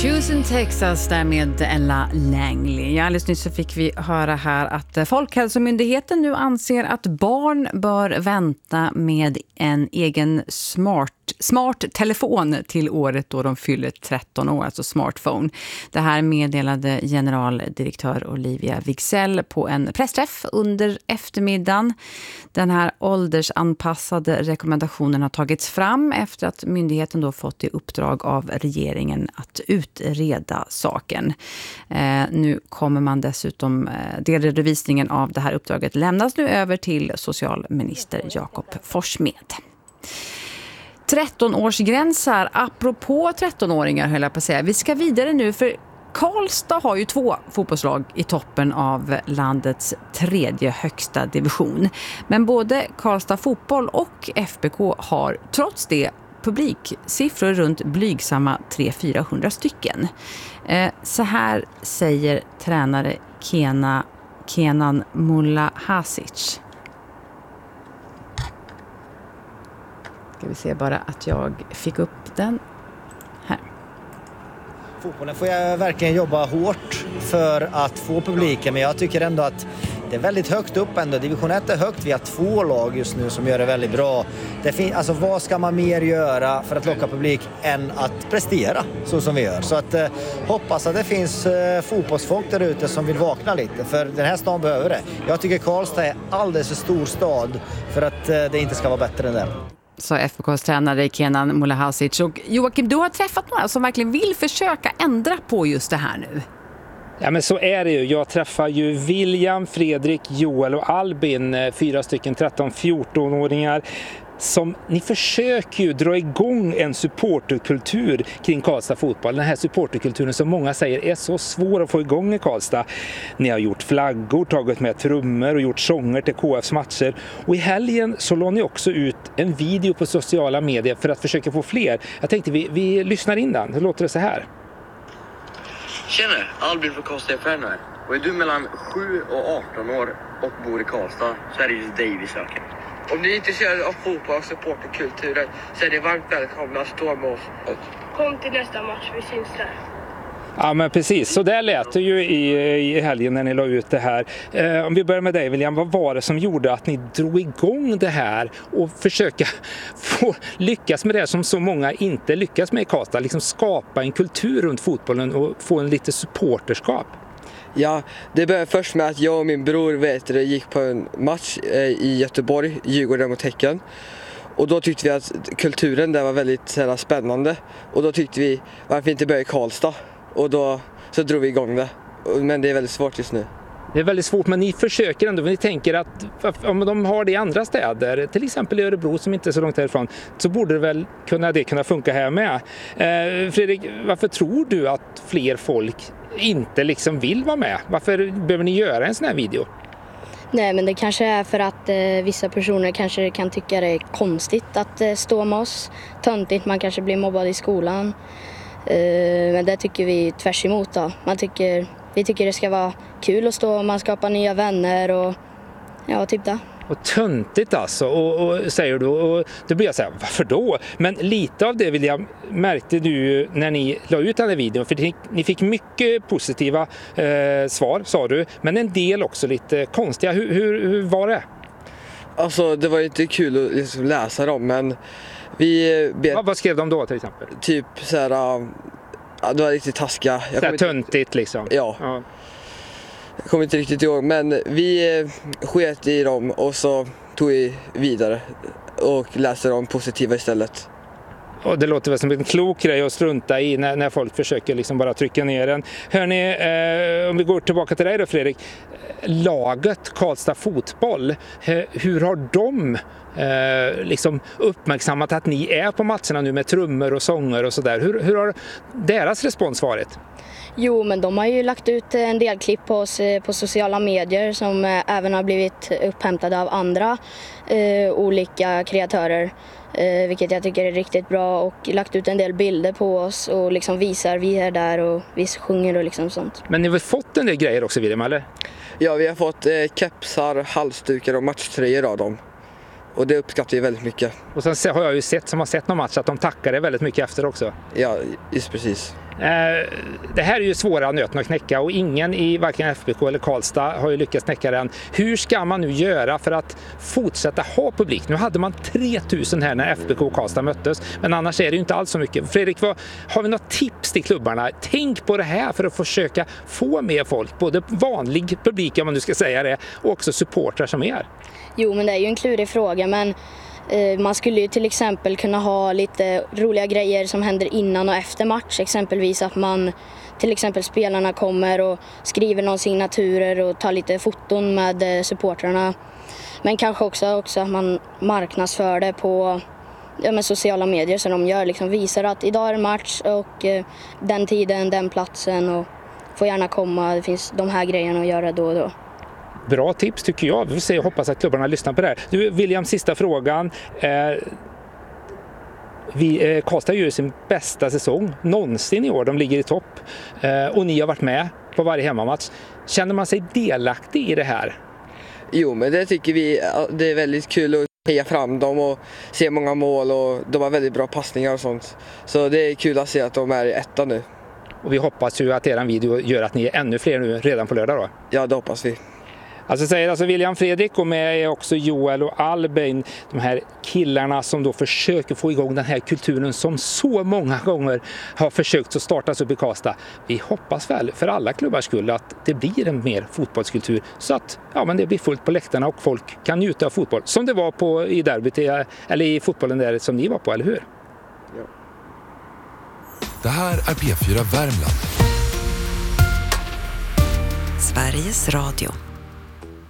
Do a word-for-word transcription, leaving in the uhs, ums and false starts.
Houston, Texas, där med Ella Langley. Ja, alldeles nyss så fick vi höra här att Folkhälsomyndigheten nu anser att barn bör vänta med en egen smart smart telefon till året då de fyller tretton år, alltså smartphone. Det här meddelade generaldirektör Olivia Wigsell på en pressträff under eftermiddagen. Den här åldersanpassade rekommendationen har tagits fram efter att myndigheten då fått i uppdrag av regeringen att utreda saken. Eh, nu kommer man dessutom, eh, delredovisningen av det här uppdraget lämnas nu över till socialminister Jakob Forssmed. tretton-årsgränser, apropå tretton-åringar höll jag på att säga. Vi ska vidare nu, för Karlstad har ju två fotbollslag i toppen av landets tredje högsta division. Men både Karlstad fotboll och F B K har trots det publiksiffror runt blygsamma tre till fyrahundra stycken. Eh, så här säger tränare Kena, Kenan Mullahasic. Ska vi se bara att jag fick upp den här. Fotbollen får jag verkligen jobba hårt för att få publiken, men jag tycker ändå att det är väldigt högt upp ändå. Division ett är högt, vi har två lag just nu som gör det väldigt bra. Det fin- alltså, vad ska man mer göra för att locka publik än att prestera så som vi gör? Så att eh, hoppas att det finns eh, fotbollsfolk där ute som vill vakna lite, för den här stan behöver det. Jag tycker Karlstad är alldeles för stor stad för att eh, det inte ska vara bättre än det. Så F B K:s tränare Kenan Mullahasic. Och Joakim, du har träffat några som verkligen vill försöka ändra på just det här nu. Ja, men så är det ju. Jag träffar ju William, Fredrik, Joel och Albin, fyra stycken tretton-fjorton-åringar. Som ni försöker ju dra igång en supporterkultur kring Karlstad fotboll. Den här supporterkulturen som många säger är så svår att få igång i Karlstad. Ni har gjort flaggor, tagit med trummor och gjort sånger till K F:s matcher. Och i helgen så la ni också ut en video på sociala medier för att försöka få fler. Jag tänkte vi, vi lyssnar in den. Hur låter det så här? Tjena, Albin från Karlstad F N här. Och är du mellan sju och arton år och bor i Karlstad så är det just dig vi söker. Om ni är intresserade av fotboll och supporterkulturen så är det varmt välkomna att stå med oss. Kom till nästa match, vi syns där. Ja, men precis. Så där lät det ju i, i helgen när ni la ut det här. Eh, om vi börjar med dig, William, vad var det som gjorde att ni drog igång det här och försöka få lyckas med det som så många inte lyckas med i Karlstad? Liksom skapa en kultur runt fotbollen och få en lite supporterskap. Ja, det började först med att jag och min bror vet det, gick på en match eh, i Göteborg, Djurgården mot Häcken. Och då tyckte vi att kulturen där var väldigt såhär, spännande. Och då tyckte vi, varför inte börja i Karlstad? Och då så drog vi igång det. Men det är väldigt svårt just nu. Det är väldigt svårt, men ni försöker ändå. Ni tänker att om de har det i andra städer, till exempel i Örebro som inte är så långt härifrån, så borde det väl kunna, det kunna funka här med. Eh, Fredrik, varför tror du att fler folk inte liksom vill vara med? Varför behöver ni göra en sån här video? Nej, men det kanske är för att eh, vissa personer kanske kan tycka det är konstigt att eh, stå med oss. Töntigt, man kanske blir mobbad i skolan. Eh, men det tycker vi tvärs emot då. Man tycker, vi tycker det ska vara kul att stå och man skapar nya vänner och ja, typ det. Och töntigt alltså, och, och säger du, och då blir jag så här, varför då? Men lite av det vill jag, märkte du när ni la ut den här videon, för ni, ni fick mycket positiva eh, svar, sa du, men en del också lite konstiga. Hur, hur, hur var det? Alltså, det var inte kul att liksom läsa dem, men vi... Bet, vad, vad skrev de då till exempel? Typ så här, ja, det var riktigt taskiga. Så här töntigt liksom? Ja. ja. Jag kommer inte riktigt ihåg, men vi sket i dem och så tog vi vidare och läste de positiva istället. Och det låter väl som en klok grej att strunta i när, när folk försöker liksom bara trycka ner den. Hörrni, eh, om vi går tillbaka till dig då, Fredrik. Laget Karlstad fotboll, hur har de eh, liksom uppmärksammat att ni är på matcherna nu med trummor och sånger och sådär? Hur, hur har deras respons varit? Jo, men de har ju lagt ut en del klipp på oss på sociala medier som även har blivit upphämtade av andra eh, olika kreatörer. Eh, vilket jag tycker är riktigt bra, och lagt ut en del bilder på oss och liksom visar vi är där och vi sjunger och liksom sånt. Men ni har fått en del grejer också, William, eller? Ja, vi har fått eh, kepsar, halsdukar och matchtröjor av dem. Och det uppskattar vi väldigt mycket. Och sen har jag ju sett, som har sett någon match, att de tackar det väldigt mycket efter också. Ja, just precis. Det här är ju svåra nöten att knäcka och ingen i varken F B K eller Karlstad har ju lyckats knäcka den. Hur ska man nu göra för att fortsätta ha publik? Nu hade man tre tusen här när F B K och Karlstad möttes, men annars är det ju inte alls så mycket. Fredrik, vad, har vi något tips till klubbarna? Tänk på det här för att försöka få med folk, både vanlig publik om man nu ska säga det, och också supportrar som är. Jo, men det är ju en klurig fråga, men man skulle ju till exempel kunna ha lite roliga grejer som händer innan och efter match. Exempelvis att man, till exempel spelarna kommer och skriver någon signaturer och tar lite foton med supportrarna. Men kanske också, också att man marknadsför det på ja, med sociala medier som de gör. Liksom visar att idag är det match och eh, den tiden, den platsen och får gärna komma. Det finns de här grejerna att göra då och då. Bra tips tycker jag. Vi får se och hoppas att klubbarna lyssnar på det här. Du, William, sista frågan. Eh, vi, eh, Karlstad gör sin bästa säsong någonsin i år. De ligger i topp. Eh, och ni har varit med på varje hemmamatch. Känner man sig delaktig i det här? Jo, men det tycker vi. Det är väldigt kul att heja fram dem och se många mål. Och de har väldigt bra passningar och sånt. Så det är kul att se att de är i ettan nu. Och vi hoppas ju att er video gör att ni är ännu fler nu redan på lördag då. Ja, det hoppas vi. Alltså säger alltså William Fredrik, och med är också Joel och Albin, de här killarna som då försöker få igång den här kulturen som så många gånger har försökt att startas upp i Karlstad. Vi hoppas väl för alla klubbars skull att det blir en mer fotbollskultur så att ja, men det blir fullt på läktarna och folk kan njuta av fotboll som det var på i derbyt eller i fotbollen där som ni var på, eller hur? Ja. Det här är P fyra Värmland. Sveriges Radio.